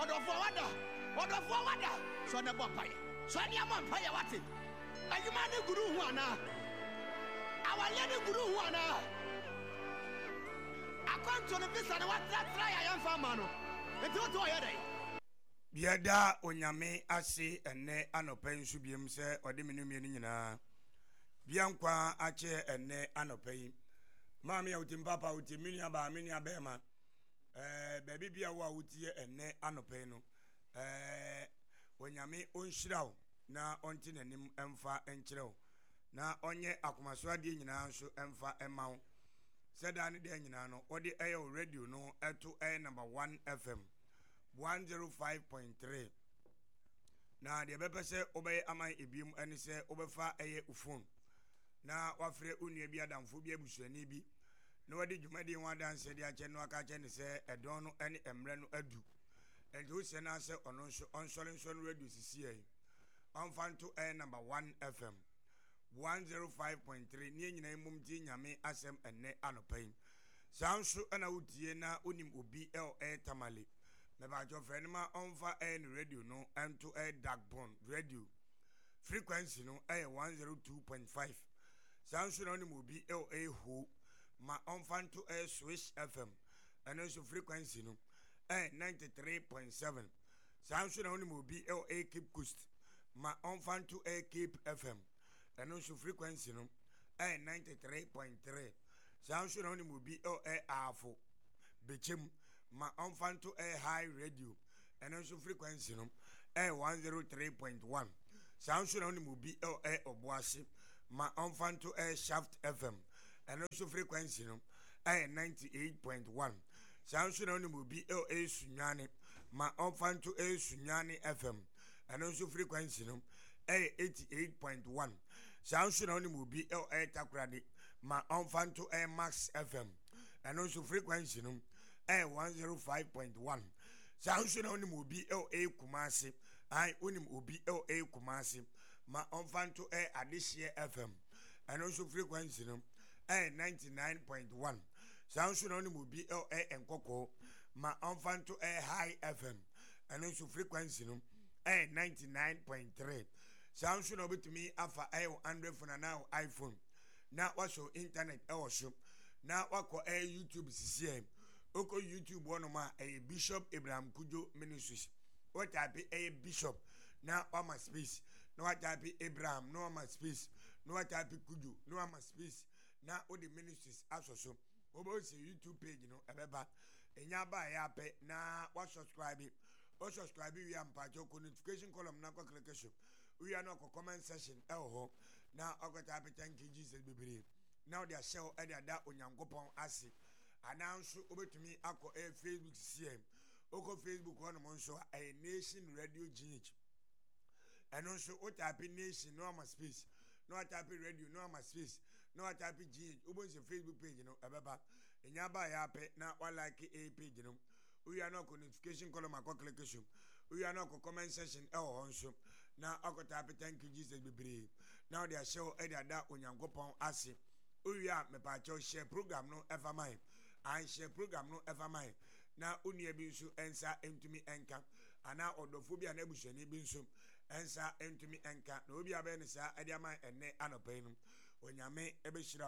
Wada wada so ne bopaye so ne ampaye wate adwuma ne guru hu ana awale ne guru hu ana akwanto ne bisa ne watra ya yamfa ma no enti woto yedai biada onyame ase ene anopa nsu biem se ode menumie ni nyina biankwa ache ene anopa yi maami ya utim papa utim minia ba minia bema baby bia wo utie ene anopa yi no onyame onhyiraw na onti nanim emfa enkyerɛw na onye akomaso ade nyina nso emfa emaw seda ne de nyina no ode eyo radio no eto number 1 FM 105.3 na de bepese obey aman ebiem ene se obefa eye ufon na wafre unue bi adamfo bi abusuani bi na wade dwumadi ho adanse de ache no aka che ne se edon no ene emre no adu enti o se na se ono nso onsore radio sisi ai onfanto number 1 FM 105.3 ni nyina mum ti nyame asem enne anopan sanso ana utie na onim obi tamale me ba jo friend ma onfa radio no ento dagbon radio frequency no 102.5 sanso na onim obi ho ma onfanto Swiss FM and so frequency no 93.7 sanso na onim obi Cape Coast ma onfanto Cape FM and so frequency no 93.3 sanso na onim obi afo bechem ma onfanto high radio and so frequency no 103.1 sanso na onim obi oboase ma onfanto shaft FM and also frequency no 98.1 sanso na onim obi sunyane ma onfanto sunyane FM and also frequency no 88.1 sanso na onim obi takrade ma onfanto max FM and also frequency no 105.1 sanso na onim obi kumase ai onim obi kumase ma onfanto adehye FM and also frequency no 99.1 sanso na onim obi enkoko ma onfanto high FM and also frequency no 99.3 sanso na obetumi afa 100 phone na iPhone na washo internet so na wako YouTube CCM oko YouTube wono ma Bishop Abraham Kujo Ministries what type Bishop na wama space no what type Abraham no wama space no what type Kujo no wama space na odi ministries asoso obo se YouTube page no ebeba enya ba ya pe na wa subscribe we am pa jo notification column na kwa click we are no comment section ho na ogota pe thank you Jesus bebere now they share e da onyankopon ase announce obetumi akọ Facebook CM oko Facebook one mo nso a Nation Radio GH and also o type Nation no ama space no type radio no ama space no type GH obo nse Facebook page no ebeba enya ba ya pe na wa like page no we are no notification column akọ click we are no comment section nso na akọ type thank you Jesus bebere now they show e da onyankopon ase we are me pa share program no ever mine and share program no ever mine na unia bi nso ensa entumi enka ana odofobia na ebushani bi nso ensa entumi enka na obi abe ne sa ade ama enne anopai no onyame ebeshira